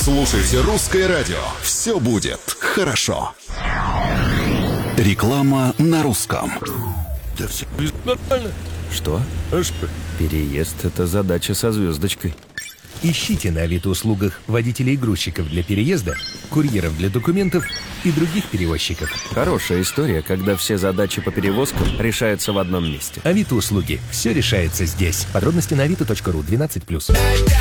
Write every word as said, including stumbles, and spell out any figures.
Слушайте «Русское радио». Все будет хорошо. Реклама на русском. Да все нормально. Что? А что? Переезд — это задача со звездочкой. Ищите на Авито-услугах водителей и грузчиков для переезда, курьеров для документов и других перевозчиков. Хорошая история, когда все задачи по перевозкам решаются в одном месте. Авито-услуги. Все решается здесь. Подробности на авито точка ру. двенадцать плюс.